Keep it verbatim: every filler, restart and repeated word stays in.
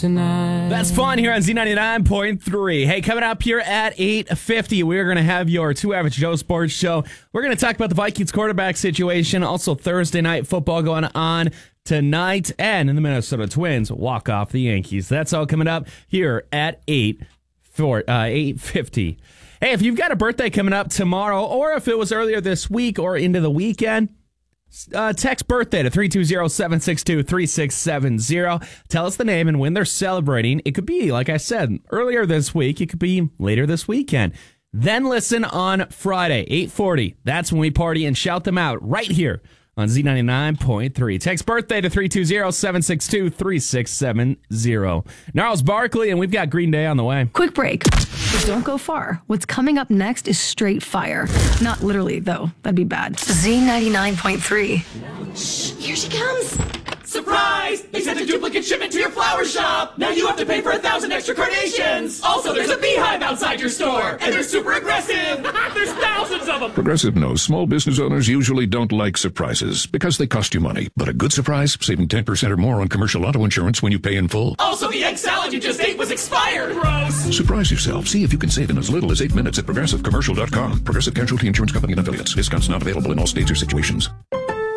tonight. That's fun here on Z ninety-nine point three. Hey, coming up here at eight fifty, we're going to have your Two Average Joe Sports Show. We're going to talk about the Vikings quarterback situation, also Thursday night football going on tonight, and in the Minnesota Twins walk off the Yankees. That's all coming up here at eight fifty. Hey, if you've got a birthday coming up tomorrow, or if it was earlier this week or into the weekend, Uh, text birthday to three two zero, seven six two, three six seven zero. Tell us the name and when they're celebrating. It could be, like I said, earlier this week. It could be later this weekend. Then listen on Friday, eight forty. That's when we party and shout them out right here on Z ninety-nine point three. Text birthday to three two zero, seven six two, three six seven zero. Gnarls Barkley, and we've got Green Day on the way. Quick break. But don't go far. What's coming up next is straight fire. Not literally, though. That'd be bad. Z ninety-nine point three. Shh, here she comes. Surprise! They sent a duplicate shipment to your flower shop. Now you have to pay for a thousand extra carnations. Also, there's a beehive outside your store, and they're super aggressive. There's thousands of them. Progressive knows small business owners usually don't like surprises because they cost you money. But a good surprise, saving ten percent or more on commercial auto insurance when you pay in full. Also, the egg salad you just ate was expired. Gross. Surprise yourself. See if you can save in as little as eight minutes at progressive commercial dot com. Progressive Casualty Insurance Company and Affiliates. Discounts not available in all states or situations.